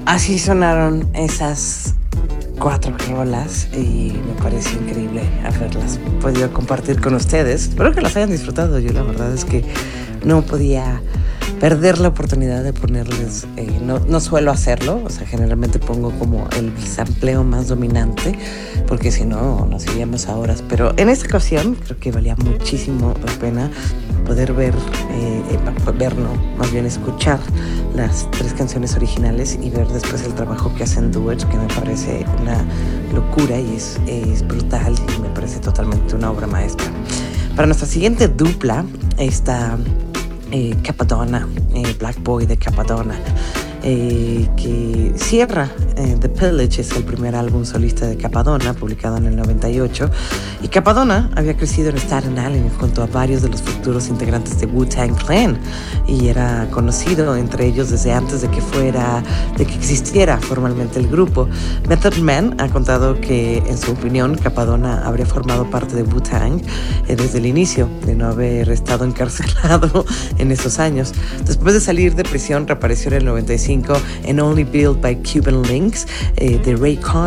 Así sonaron esas 4 rolas y me parece increíble haberlas podido compartir con ustedes. Espero que las hayan disfrutado. Yo la verdad es que no podía perder la oportunidad de ponerles, no suelo hacerlo, o sea, generalmente pongo como el sampleo más dominante, porque si no, nos iríamos a horas, pero en esta ocasión creo que valía muchísimo la pena poder más bien escuchar las 3 canciones originales y ver después el trabajo que hacen duets, que me parece una locura y es brutal y me parece totalmente una obra maestra. Para nuestra siguiente dupla está Cappadonna, Black Boy de Cappadonna, que cierra The Pillage. Es el primer álbum solista de Cappadonna, publicado en el 98, y Cappadonna había crecido en Staten Island junto a varios de los futuros integrantes de Wu-Tang Clan y era conocido entre ellos desde antes de que existiera formalmente el grupo. Method Man ha contado que, en su opinión, Cappadonna habría formado parte de Wu-Tang desde el inicio, de no haber estado encarcelado en esos años. Después de salir de prisión, reapareció en el 95 en Only Built by Cuban Links de Raekwon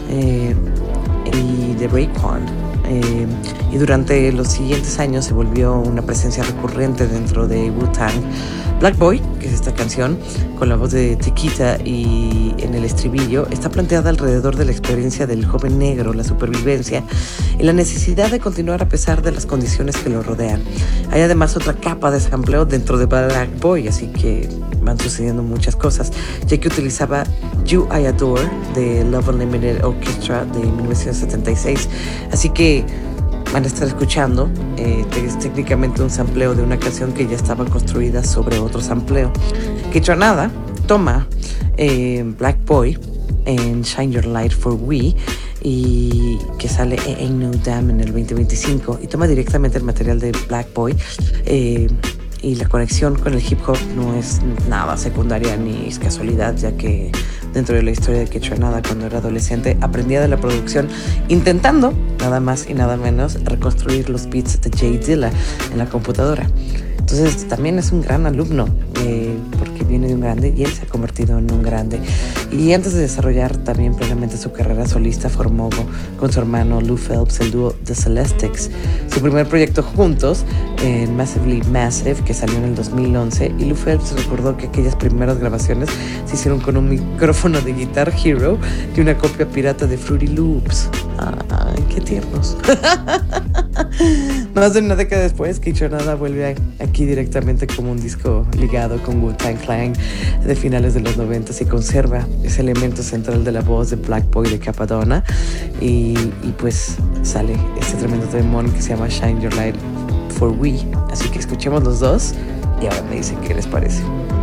y durante los siguientes años se volvió una presencia recurrente dentro de Wu-Tang. Black Boy, que es esta canción, con la voz de Tikita y en el estribillo, está planteada alrededor de la experiencia del joven negro, la supervivencia y la necesidad de continuar a pesar de las condiciones que lo rodean. Hay además otra capa de sampleo dentro de Black Boy, así que van sucediendo muchas cosas, ya que utilizaba You I Adore de Love Unlimited Orchestra de 1976, así que van a estar escuchando, es técnicamente un sampleo de una canción que ya estaba construida sobre otro sampleo. Kaytranada toma Black Boy en Shine Your Light for We, y que sale Ain't No Damn en el 2025, y toma directamente el material de Black Boy, y la conexión con el hip hop no es nada secundaria ni es casualidad, ya que dentro de la historia de Kaytranada, cuando era adolescente, aprendía de la producción intentando, nada más y nada menos, reconstruir los beats de Jay Dilla en la computadora. Entonces también es un gran alumno, porque viene de un grande y él se ha convertido en un grande. Y antes de desarrollar también plenamente su carrera solista, formó con su hermano Lou Phelps el dúo The Celestics. Su primer proyecto juntos, en Massively Massive, que salió en el 2011, y Lou Phelps recordó que aquellas primeras grabaciones se hicieron con un micrófono de Guitar Hero y una copia pirata de Fruity Loops. ¡Ay, qué tiernos! Más de una década después, Kaytranada vuelve aquí directamente como un disco ligado con Wu-Tang Clan de finales de los 90 y conserva ese elemento central de la voz de Black Boy de Cappadonna, y pues sale este tremendo temón que se llama Shine Your Light for We. Así que escuchemos los dos y ahora me dicen qué les parece.